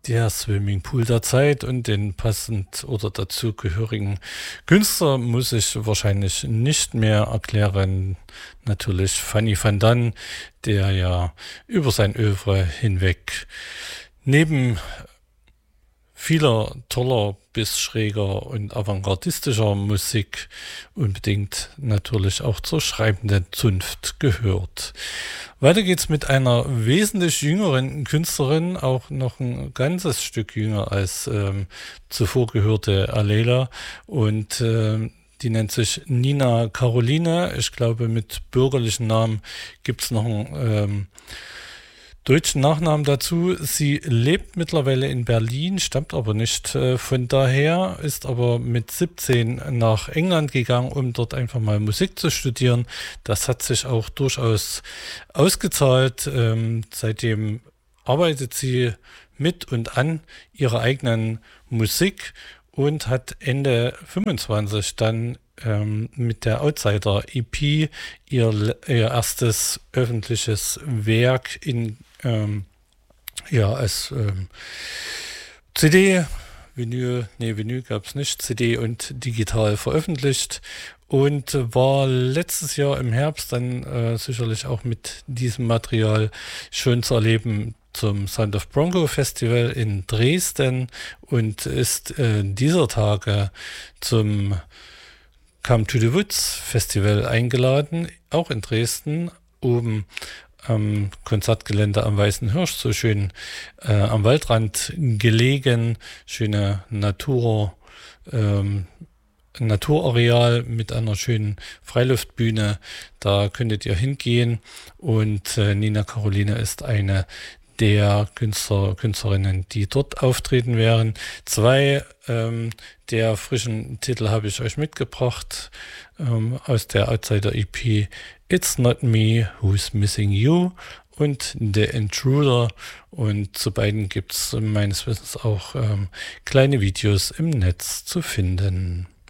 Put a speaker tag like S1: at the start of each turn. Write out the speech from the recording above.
S1: Der Swimmingpool der Zeit und den passend oder dazugehörigen Künstler muss ich wahrscheinlich nicht mehr erklären. Natürlich Fanny van Dan, der ja über sein Œuvre hinweg neben vieler toller bis schräger und avantgardistischer Musik unbedingt natürlich auch zur schreibenden Zunft gehört. Weiter geht's mit einer wesentlich jüngeren Künstlerin, auch noch ein ganzes Stück jünger als zuvor gehörte Alela und die nennt sich Nina Caroline. Ich glaube, mit bürgerlichen Namen gibt's noch einen deutschen Nachnamen dazu. Sie lebt mittlerweile in Berlin, stammt aber nicht von daher, ist aber mit 17 nach England gegangen, um dort einfach mal Musik zu studieren. Das hat sich auch durchaus ausgezahlt. Seitdem arbeitet sie mit und an ihrer eigenen Musik und hat Ende 25 dann mit der Outsider EP ihr erstes öffentliches Werk in als CD, Vinyl gab es nicht, CD und digital veröffentlicht und war letztes Jahr im Herbst dann sicherlich auch mit diesem Material schön zu erleben zum Sound of Bronco Festival in Dresden und ist dieser Tage zum Come to the Woods Festival eingeladen, auch in Dresden, oben am Konzertgelände am Weißen Hirsch, so schön am Waldrand gelegen, schöne Naturareal mit einer schönen Freiluftbühne, da könntet ihr hingehen und Nina Caroline ist eine der Künstlerinnen, die dort auftreten werden. Zwei der frischen Titel habe ich euch mitgebracht aus der Outsider EP It's Not Me Who's Missing You und The Intruder und zu beiden gibt es meines Wissens auch kleine Videos im Netz zu finden.